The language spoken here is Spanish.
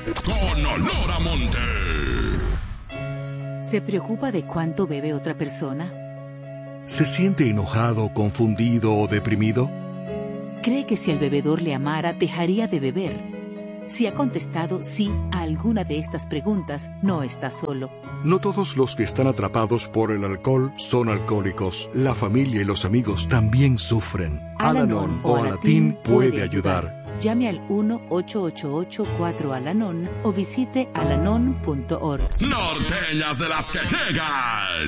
con olor a monte. ¿Se preocupa de cuánto bebe otra persona? ¿Se siente enojado, confundido o deprimido? ¿Cree que si el bebedor le amara, dejaría de beber? Si ha contestado sí a alguna de estas preguntas, no está solo. No todos los que están atrapados por el alcohol son alcohólicos. La familia y los amigos también sufren. Al-Anon o Alatín puede ayudar. Llame al 1-888-4-ALANON o visite alanon.org. Norteñas de las que llegan.